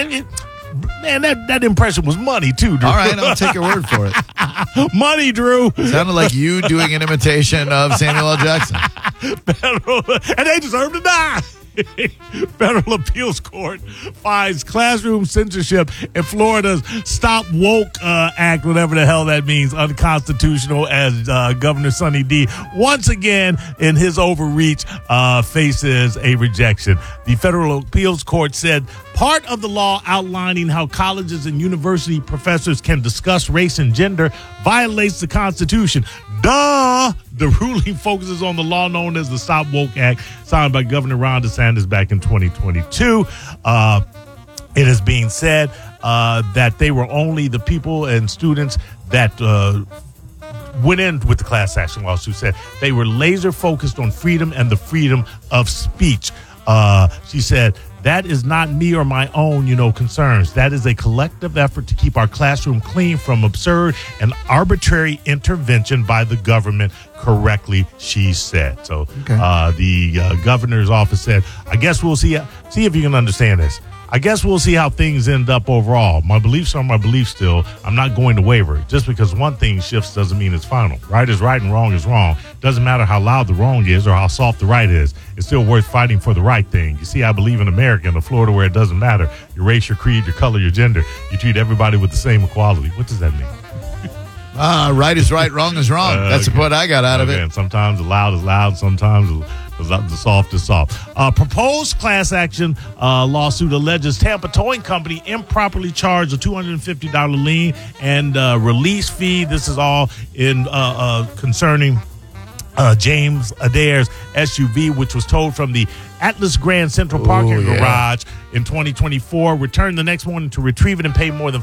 impression was money, too, Drew. All right, I'll take your word for it. Money, Drew. Sounded like you doing an imitation of Samuel L. Jackson. And they deserve to die. Federal Appeals Court finds classroom censorship in Florida's Stop Woke Act, whatever the hell that means, unconstitutional, as Governor Sunny D once again in his overreach faces a rejection. The Federal Appeals Court said part of the law outlining how colleges and university professors can discuss race and gender violates the Constitution. Duh! The ruling focuses on the law known as the Stop Woke Act, signed by Governor Ron DeSantis back in 2022. It is being said that they were only the people and students that went in with the class action lawsuit, said they were laser focused on freedom and the freedom of speech. She said, that is not me or my own, concerns. That is a collective effort to keep our classroom clean from absurd and arbitrary intervention by the government, correctly, she said. So the governor's office said, I guess we'll see if you can understand this. I guess we'll see how things end up overall. My beliefs are my beliefs still. I'm not going to waver. Just because one thing shifts doesn't mean it's final. Right is right and wrong is wrong. Doesn't matter how loud the wrong is or how soft the right is. It's still worth fighting for the right thing. You see, I believe in America and a Florida where it doesn't matter your race, your creed, your color, your gender. You treat everybody with the same equality. What does that mean? Right is right, wrong is wrong. That's what I got out of it. And sometimes the loud is loud, sometimes the soft is soft. Proposed class action lawsuit alleges Tampa Towing Company improperly charged a $250 lien and release fee. This is all in concerning James Adair's SUV, which was towed from the Atlas Grand Central Parking Garage in 2024, returned the next morning to retrieve it and pay more than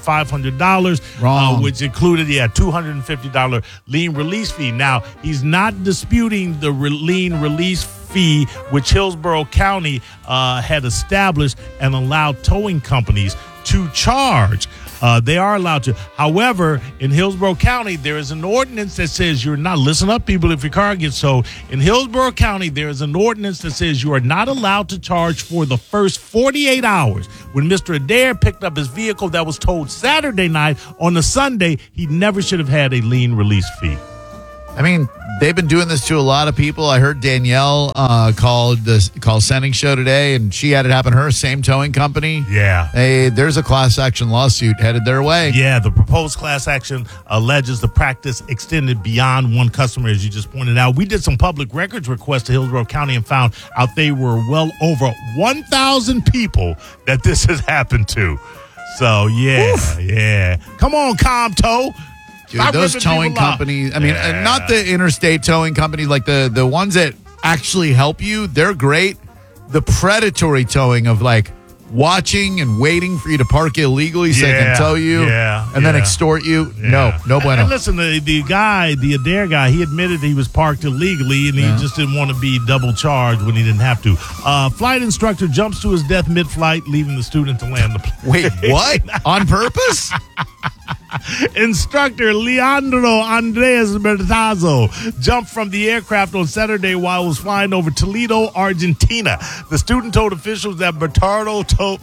$500, which included $250 lien release fee. Now, he's not disputing the lien release fee, which Hillsborough County had established and allowed towing companies to charge. They are allowed to. However, in Hillsborough County, there is an ordinance that says you're not, listen up, people, if your car gets towed. In Hillsborough County, there is an ordinance that says you are not allowed to charge for the first 48 hours. When Mr. Adair picked up his vehicle that was towed Saturday night, on the Sunday, he never should have had a lien release fee. I mean, they've been doing this to a lot of people. I heard Danielle call Sending Show today, and she had it happen to her, same towing company. Yeah. There's a class action lawsuit headed their way. Yeah, the proposed class action alleges the practice extended beyond one customer, as you just pointed out. We did some public records requests to Hillsborough County and found out they were well over 1,000 people that this has happened to. So, yeah. Come on, ComTow. Dude, those towing companies, I mean, not the interstate towing companies, like the ones that actually help you, they're great. The predatory towing of like watching and waiting for you to park illegally so they can tow you and then extort you. No bueno. And listen, the Adair guy, he admitted he was parked illegally and he just didn't want to be double charged when he didn't have to. Flight instructor jumps to his death mid-flight, leaving the student to land the plane. Wait, what? On purpose? Instructor Leandro Andres Bertazzo jumped from the aircraft on Saturday while it was flying over Toledo, Argentina. The student told officials that Bertazzo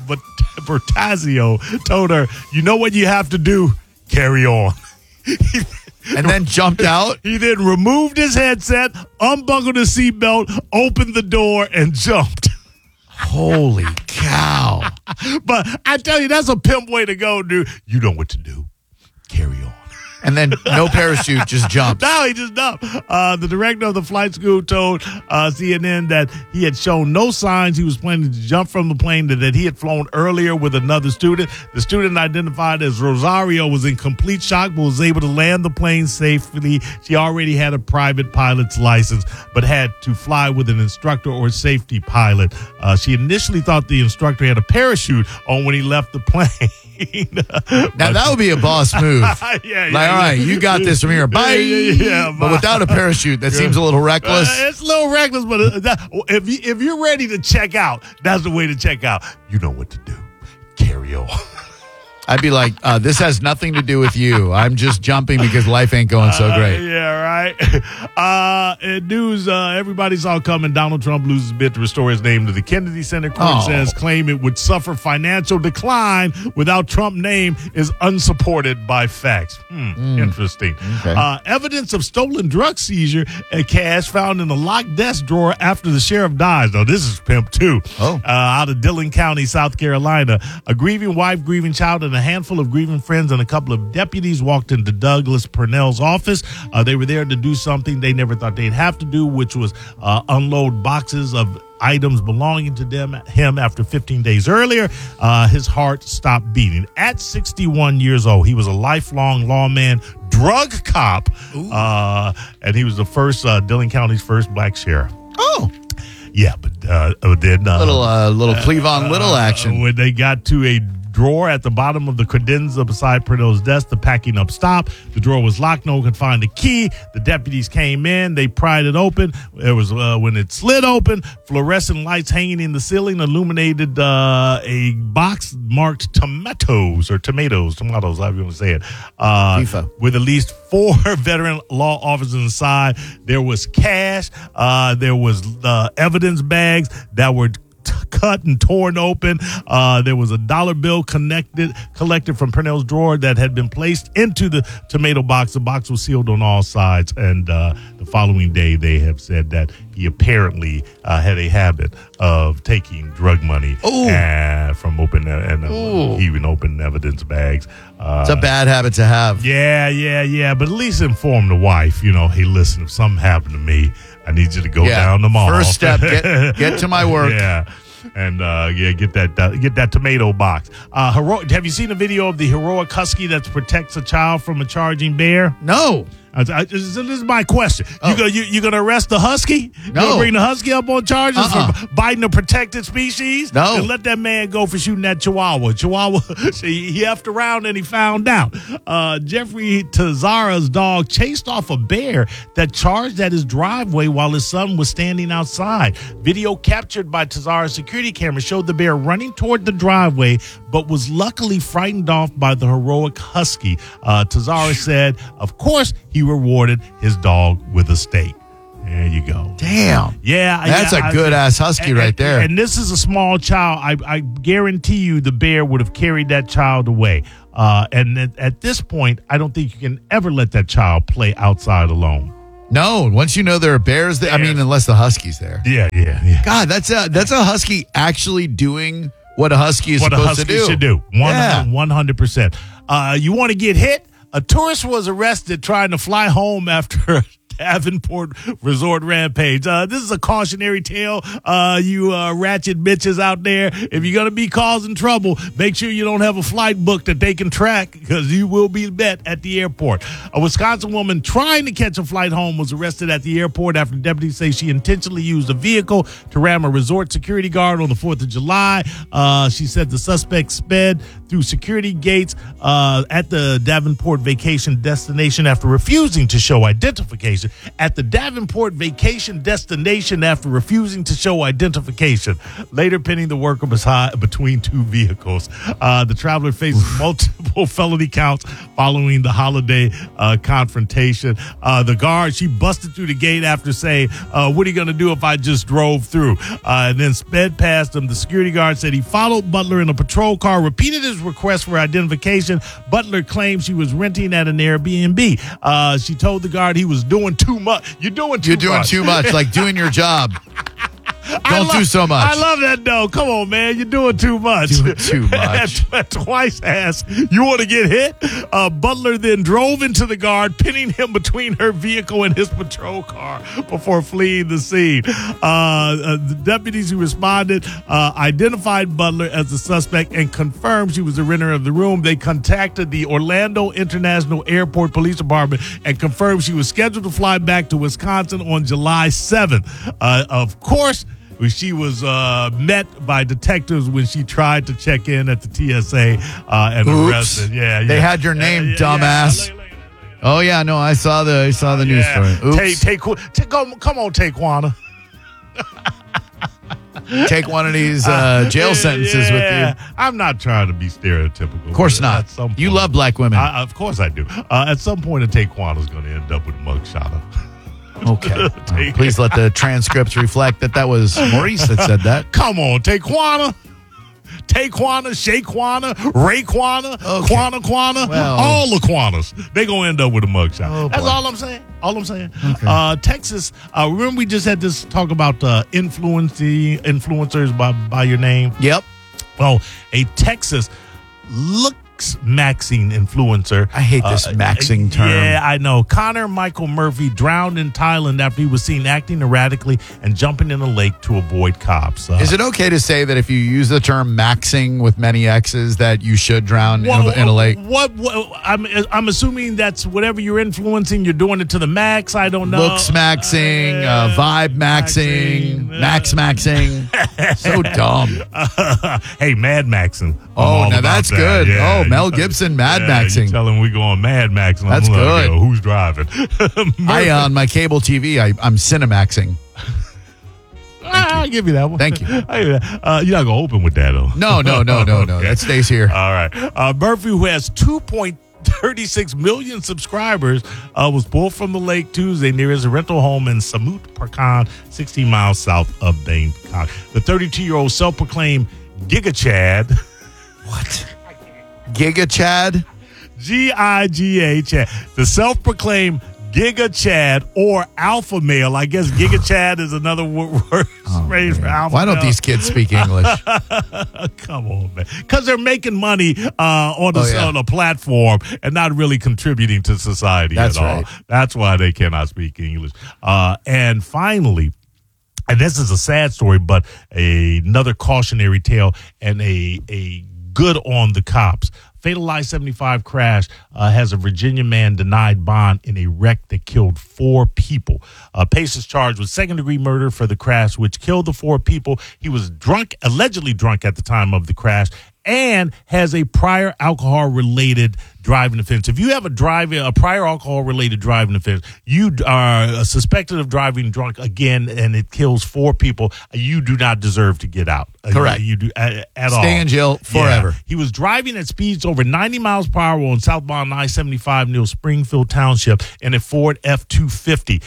told her, "You know what you have to do? Carry on." And then jumped out? He then removed his headset, unbuckled his seatbelt, opened the door, and jumped. Holy cow. But I tell you, that's a pimp way to go, dude. You know what to do. Carry on. And then no parachute, just jumped. No, he just jumped. The director of the flight school told CNN that he had shown no signs he was planning to jump from the plane, that he had flown earlier with another student. The student, identified as Rosario, was in complete shock but was able to land the plane safely. She already had a private pilot's license but had to fly with an instructor or safety pilot. She initially thought the instructor had a parachute on when he left the plane. Now that would be a boss move. All right, you got this from here. Bye. But without a parachute, that seems a little reckless. It's a little reckless, but if you're ready to check out, that's the way to check out. You know what to do. Carry on. I'd be like, this has nothing to do with you. I'm just jumping because life ain't going so great. Yeah, right. In news, everybody saw coming. Donald Trump loses bid to restore his name to the Kennedy Center. Court says claim it would suffer financial decline without Trump name is unsupported by facts. Interesting. Okay. Evidence of stolen drug seizure and cash found in a locked desk drawer after the sheriff dies. Now, this is pimp, too. Out of Dillon County, South Carolina. A grieving wife, grieving child, and a handful of grieving friends and a couple of deputies walked into Douglas Purnell's office. They were there to do something they never thought they'd have to do, which was unload boxes of items belonging to him after 15 days earlier. His heart stopped beating. At 61 years old, he was a lifelong lawman, drug cop, and he was the first Dillon County's first black sheriff. Yeah, but then little Cleavon Little action. When they got to a drawer at the bottom of the credenza beside Purnell's desk, the packing up stopped. The drawer was locked. No one could find the key. The deputies came in. They pried it open. It was when it slid open, fluorescent lights hanging in the ceiling illuminated a box marked tomatoes, however you want to say it, with at least 4 veteran law officers inside. There was cash. There was evidence bags that were cut and torn open. There was a dollar bill collected from Purnell's drawer that had been placed into the tomato box. The box was sealed on all sides, and the following day they have said that he apparently had a habit of taking drug money from open even open evidence bags. It's a bad habit to have. Yeah. But at least inform the wife, hey, listen, if something happened to me, I need you to go down the mall. First step, get to my work. And get that tomato box. Have you seen a video of the heroic husky that protects a child from a charging bear? No. This is my question. You gonna arrest the husky? You No. gonna bring the husky up on charges for biting a protected species? No. And let that man go for shooting that chihuahua. He effed around and he found out. Jeffrey Tazara's dog chased off a bear that charged at his driveway while his son was standing outside. Video captured by Tazara's security camera showed the bear running toward the driveway, but was luckily frightened off by the heroic husky. Tazara said, of course, he rewarded his dog with a steak. There you go. Damn. Yeah. That's a good-ass husky right there. And this is a small child. I guarantee you the bear would have carried that child away. And at this point, I don't think you can ever let that child play outside alone. No, once you know there are bears there, I mean, unless the husky's there. Yeah. God, that's a husky actually doing what a husky is supposed to do. Should do. 100%. You want to get hit? A tourist was arrested trying to fly home after Davenport Resort rampage. This is a cautionary tale. You ratchet bitches out there, if you're going to be causing trouble, make sure you don't have a flight book that they can track, because you will be met at the airport. A Wisconsin woman trying to catch a flight home was arrested at the airport after deputies say she intentionally used a vehicle to ram a resort security guard on the 4th of July. She said the suspect sped through security gates at the Davenport vacation destination after refusing to show identification. At the Davenport vacation destination after refusing to show identification. Later pinning the worker between two vehicles. The traveler faces multiple felony counts following the holiday confrontation. The guard, she busted through the gate after saying, what are you going to do if I just drove through? And then sped past him. The security guard said he followed Butler in a patrol car, repeated his request for identification. Butler claimed she was renting at an Airbnb. She told the guard he was doing too much. You're doing too much, like doing your job. Don't do so much. I love that, though. Come on, man. You're doing too much. Doing too much. Twice asked, you want to get hit? Butler then drove into the guard, pinning him between her vehicle and his patrol car before fleeing the scene. The deputies who responded identified Butler as the suspect and confirmed she was the renter of the room. They contacted the Orlando International Airport Police Department and confirmed she was scheduled to fly back to Wisconsin on July 7th. Of course, she was met by detectives when she tried to check in at the TSA and arrested. Yeah, they had your name, dumbass. Oh yeah, no, I saw the news story. Oops. Come on, Taquana. Take one of these jail sentences with you. I'm not trying to be stereotypical. Of course not. You love black women. Of course I do. At some point, a Taquana's going to end up with a mugshot. Okay. Please let the transcripts reflect that was Maurice that said that. Come on, Taquana. Taquana, Shaquana, Rayquana, Okay. Quana, Well. all the Quanas. They going to end up with a mugshot. Oh, That's boy. all I'm saying. Okay. Texas, remember we just had this talk about influencers by your name? Yep. Well, a Texas maxing influencer. I hate this maxing term. Yeah, I know. Connor Michael Murphy drowned in Thailand after he was seen acting erratically and jumping in a lake to avoid cops. Is it okay to say that if you use the term maxing with many X's that you should drown in a lake? What I'm assuming that's whatever you're influencing, you're doing it to the max. I don't know. Looks maxing, vibe maxing, max maxing. So dumb. Hey, Mad Maxing. Oh, now that's good. Yeah, Mel Gibson, Mad Maxing. You tell him we going Mad Maxing. That's good. Yo, who's driving? On my cable TV, I'm Cinemaxing. I'll give you that one. Thank you. You're not going to open with that, though. No. Okay. That stays here. All right. Murphy, who has 2.36 million subscribers, was pulled from the lake Tuesday near his rental home in Samut Prakan, 16 miles south of Bangkok. The 32-year-old self-proclaimed Giga Chad. What? Giga Chad? Giga Chad. The self-proclaimed Giga Chad or alpha male. I guess Giga Chad is another word phrase for alpha Why don't male. these kids speak English? Come on, man. Because they're making money on a platform and not really contributing to society That's at all. right. That's why they cannot speak English. And finally, and this is a sad story, but another cautionary tale and a good on the cops. fatal I-75 crash has a Virginia man denied bond in a wreck that killed 4 people. Pace is charged with second-degree murder for the crash, which killed the 4 people. He was allegedly drunk at the time of the crash, and has a prior alcohol-related driving offense. If you have a prior alcohol-related driving offense, you are suspected of driving drunk again, and it kills 4 people. You do not deserve to get out. Correct. You do at all. Stay in jail forever. Yeah. He was driving at speeds over 90 miles per hour on southbound I-75 near Springfield Township in a Ford F-250.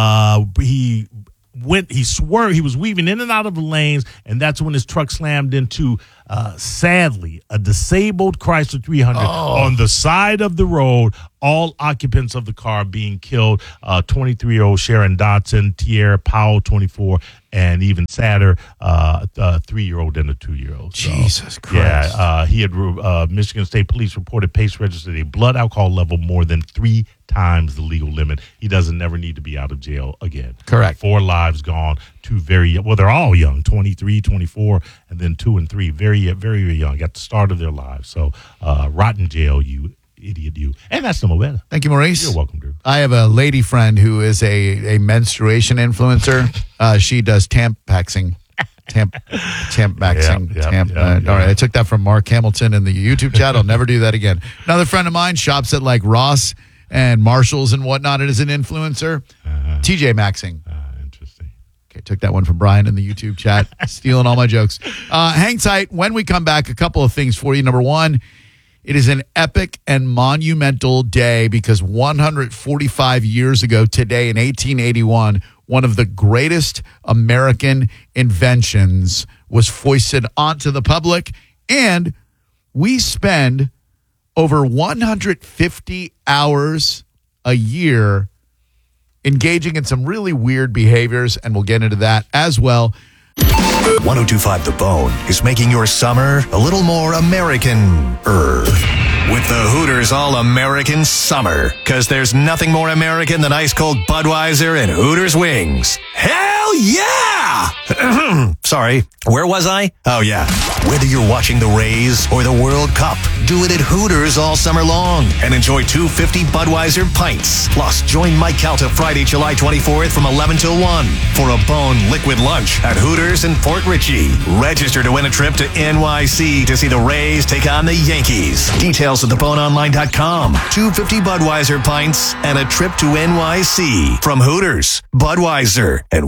He swerved. He was weaving in and out of the lanes, and that's when his truck slammed into, sadly, a disabled Chrysler 300 on the side of the road. All occupants of the car being killed: 23-year-old Sharon Dotson, Tierra Powell, 24, and even sadder, a 3-year-old and a 2-year-old. So, Jesus Christ! Yeah, Michigan State Police reported Pace registered a blood alcohol level more than 3 times the legal limit. He doesn't never need to be out of jail again. Correct. 4 lives gone. 2 they're all young, 23, 24, and then 2 and 3, very, very young, at the start of their lives. So, rotten jail, you idiot, you. And that's the Movetta. Thank you, Maurice. You're welcome, Drew. I have a lady friend who is a menstruation influencer. She does Tampaxing. Tampaxing. All right, I took that from Mark Hamilton in the YouTube chat. I'll never do that again. Another friend of mine shops at like Ross and Marshalls and whatnot, and is an influencer. TJ Maxing. Interesting. Okay, took that one from Brian in the YouTube chat, stealing all my jokes. Hang tight. When we come back, a couple of things for you. Number one, it is an epic and monumental day because 145 years ago today in 1881, one of the greatest American inventions was foisted onto the public, and we spend over 150 hours a year engaging in some really weird behaviors, and we'll get into that as well. 102.5 The Bone is making your summer a little more American-er. With the Hooters All-American Summer. Because there's nothing more American than ice-cold Budweiser and Hooters wings. Hell yeah! Sorry, where was I? Oh, yeah. Whether you're watching the Rays or the World Cup, do it at Hooters all summer long and enjoy 250 Budweiser pints. Plus, join Mike Calta Friday, July 24th from 11 till 1 for a Bone liquid lunch at Hooters in Port Richey. Register to win a trip to NYC to see the Rays take on the Yankees. Details at theboneonline.com. 250 Budweiser pints and a trip to NYC from Hooters, Budweiser, and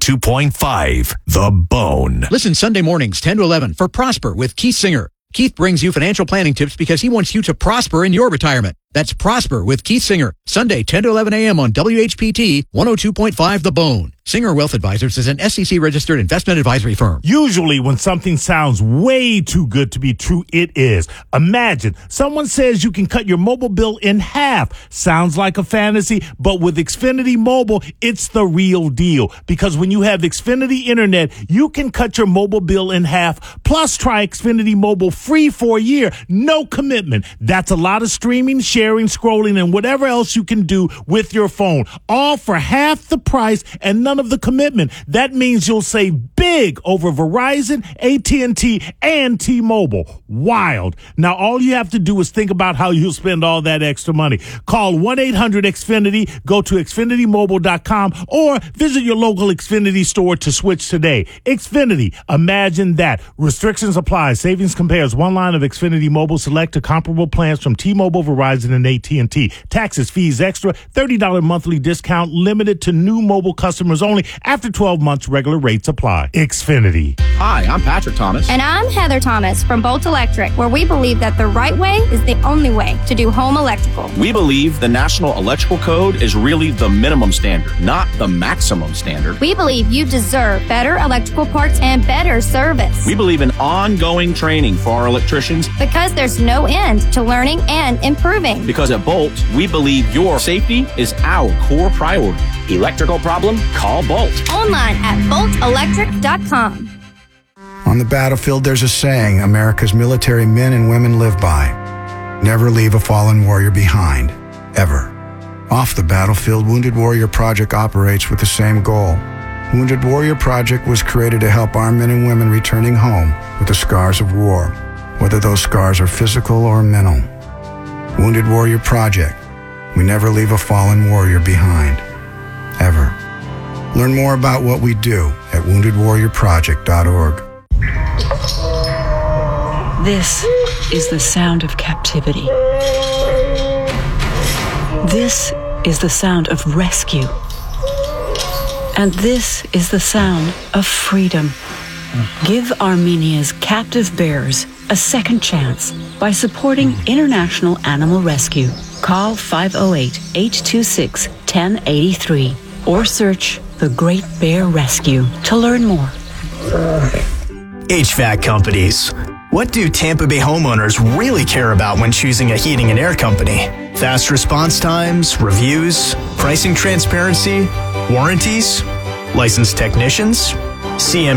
102.5 The Bone. Listen Sunday mornings 10 to 11 for Prosper with Keith Singer. Keith brings you financial planning tips because he wants you to prosper in your retirement. That's Prosper with Keith Singer. Sunday, 10 to 11 a.m. on WHPT 102.5 The Bone. Singer Wealth Advisors is an SEC-registered investment advisory firm. Usually when something sounds way too good to be true, it is. Imagine someone says you can cut your mobile bill in half. Sounds like a fantasy, but with Xfinity Mobile, it's the real deal. Because when you have Xfinity Internet, you can cut your mobile bill in half. Plus, try Xfinity Mobile free for a year. No commitment. That's a lot of streaming, sharing, scrolling, and whatever else you can do with your phone. All for half the price and none of the commitment. That means you'll save big over Verizon, AT&T, and T-Mobile. Wild. Now, all you have to do is think about how you'll spend all that extra money. Call 1-800-XFINITY, go to XfinityMobile.com, or visit your local Xfinity store to switch today. Xfinity. Imagine that. Restrictions apply. Savings compares one line of Xfinity Mobile select to comparable plans from T-Mobile, Verizon, and AT&T. Taxes, fees, extra, $30 monthly discount, limited to new mobile customers only. After 12 months, regular rates apply. Xfinity. Hi, I'm Patrick Thomas. And I'm Heather Thomas from Bolt Electric, where we believe that the right way is the only way to do home electrical. We believe the National Electrical Code is really the minimum standard, not the maximum standard. We believe you deserve better electrical parts and better service. We believe in ongoing training for our electricians. Because there's no end to learning and improving. Because at Bolt, we believe your safety is our core priority. Electrical problem? Call Bolt. Online at boltelectric.com. On the battlefield, there's a saying America's military men and women live by. Never leave a fallen warrior behind, ever. Off the battlefield, Wounded Warrior Project operates with the same goal. Wounded Warrior Project was created to help our men and women returning home with the scars of war. whether those scars are physical or mental. Wounded Warrior Project. We never leave a fallen warrior behind. Ever. Learn more about what we do at woundedwarriorproject.org. This is the sound of captivity. This is the sound of rescue. And this is the sound of freedom. Give Armenia's captive bears a second chance by supporting International Animal Rescue. Call 508-826-1083 or search The Great Bear Rescue to learn more. HVAC companies. What do Tampa Bay homeowners really care about when choosing a heating and air company? Fast response times, reviews, pricing transparency, warranties, licensed technicians? CM